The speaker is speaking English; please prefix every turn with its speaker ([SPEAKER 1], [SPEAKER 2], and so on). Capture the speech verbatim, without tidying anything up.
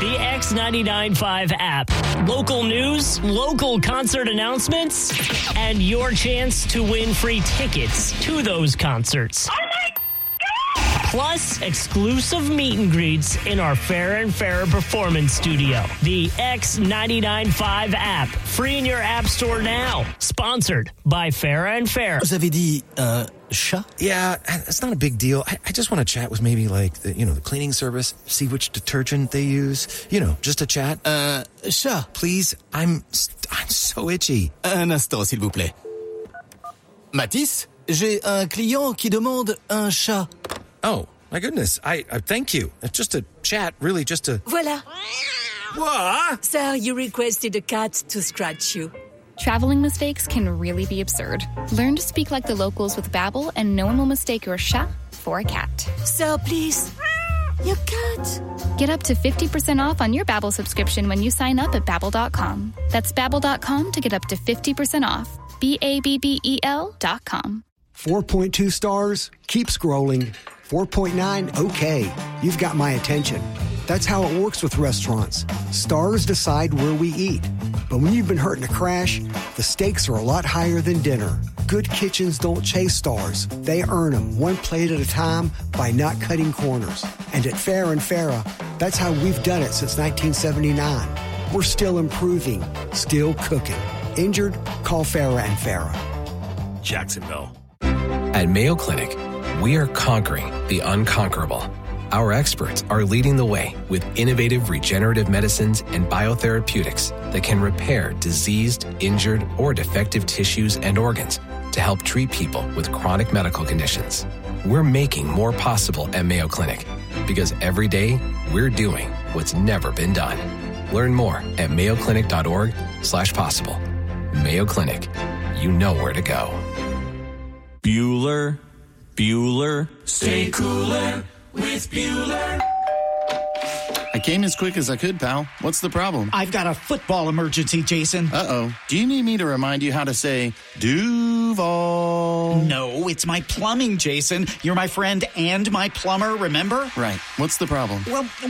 [SPEAKER 1] The X ninety-nine point five app. Local news, local concert announcements, and your chance to win free tickets to those concerts. Oh my God! Plus, exclusive meet and greets in our Farrah and Farrah Performance Studio. The X ninety-nine point five app. Free in your app store now. Sponsored by Farrah and Farrah.
[SPEAKER 2] Vous avez dit un chat?
[SPEAKER 3] Yeah, it's not a big deal. I, I just want to chat with maybe like, the, you know, the cleaning service, see which detergent they use. You know, just a chat.
[SPEAKER 2] Un chat?
[SPEAKER 3] Please, I'm, I'm so itchy.
[SPEAKER 2] Un instant, s'il vous plaît. Mathis, j'ai un client qui demande un chat.
[SPEAKER 3] Oh, my goodness. I, I thank you. It's just a chat, really just a...
[SPEAKER 4] Voilà.
[SPEAKER 3] What?
[SPEAKER 4] Sir, you requested a cat to scratch you.
[SPEAKER 5] Traveling mistakes can really be absurd. Learn to speak like the locals with Babbel, and no one will mistake your chat for a cat.
[SPEAKER 4] Sir, please. Your cat.
[SPEAKER 5] Get up to fifty percent off on your Babbel subscription when you sign up at Babbel dot com. That's Babbel dot com to get up to fifty percent off. B A B B E L dot com.
[SPEAKER 6] four point two stars? Keep scrolling. four point nine? Okay. You've got my attention. That's how it works with restaurants. Stars decide where we eat. But when you've been hurt in a crash, the stakes are a lot higher than dinner. Good kitchens don't chase stars. They earn them one plate at a time by not cutting corners. And at Farrah and Farrah, that's how we've done it since nineteen seventy-nine. We're still improving, still cooking. Injured? Call Farrah and Farrah.
[SPEAKER 7] Jacksonville.
[SPEAKER 8] At Mayo Clinic, we are conquering the unconquerable. Our experts are leading the way with innovative regenerative medicines and biotherapeutics that can repair diseased, injured, or defective tissues and organs to help treat people with chronic medical conditions. We're making more possible at Mayo Clinic because every day we're doing what's never been done. Learn more at mayoclinic.org slash possible. Mayo Clinic. You know where to go.
[SPEAKER 7] Bueller, Bueller, stay cooler with Bueller.
[SPEAKER 9] I came as quick as I could, pal. What's the problem?
[SPEAKER 10] I've got a football emergency, Jason.
[SPEAKER 9] Uh-oh. Do you need me to remind you how to say Duval?
[SPEAKER 10] No, it's my plumbing, Jason. You're my friend and my plumber, remember?
[SPEAKER 9] Right. What's the problem?
[SPEAKER 10] Well,